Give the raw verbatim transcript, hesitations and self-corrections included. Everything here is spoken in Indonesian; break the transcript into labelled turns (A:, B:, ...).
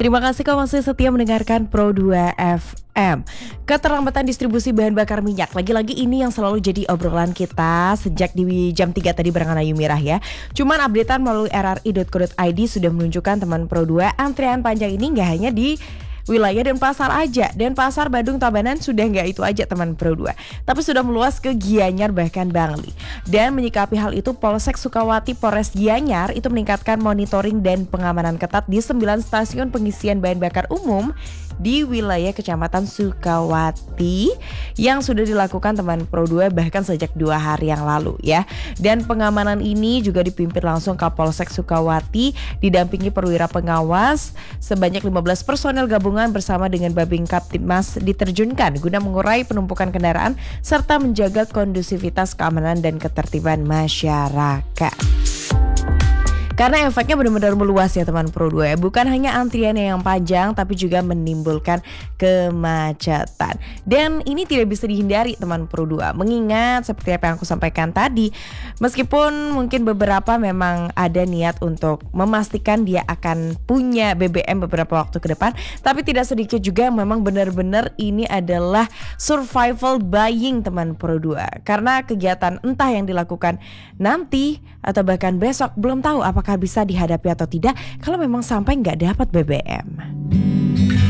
A: Terima kasih kau masih setia mendengarkan Pro dua F M. Keterlambatan distribusi bahan bakar minyak, lagi-lagi ini yang selalu jadi obrolan kita sejak di jam tiga tadi barengan Ayu Mirah ya. Cuman updatean melalui r r i dot co dot i d sudah menunjukkan teman Pro dua, antrian panjang ini nggak hanya di wilayah Denpasar aja. Denpasar, Badung, Tabanan sudah nggak itu aja teman Pro dua, tapi sudah meluas ke Gianyar bahkan Bangli. Dan menyikapi hal itu, Polsek Sukawati Polres Gianyar itu meningkatkan monitoring dan pengamanan ketat di sembilan stasiun pengisian bahan bakar umum di wilayah Kecamatan Sukawati yang sudah dilakukan teman Pro dua bahkan sejak dua hari yang lalu ya. Dan pengamanan ini juga dipimpin langsung Kapolsek Sukawati didampingi perwira pengawas sebanyak lima belas personel gabungan bersama dengan Babin Kaptibmas diterjunkan guna mengurai penumpukan kendaraan serta menjaga kondusivitas keamanan dan ketertiban masyarakat. Karena efeknya benar-benar meluas ya teman Pro dua ya. Bukan hanya antriannya yang panjang tapi juga menimbulkan kemacetan. Dan ini tidak bisa dihindari teman Pro dua. Mengingat seperti apa yang aku sampaikan tadi, meskipun mungkin beberapa memang ada niat untuk memastikan dia akan punya B B M beberapa waktu ke depan, tapi tidak sedikit juga memang benar-benar ini adalah survival buying teman Pro dua. Karena kegiatan entah yang dilakukan nanti atau bahkan besok belum tahu apakah bisa dihadapi atau tidak kalau memang sampai nggak dapat B B M.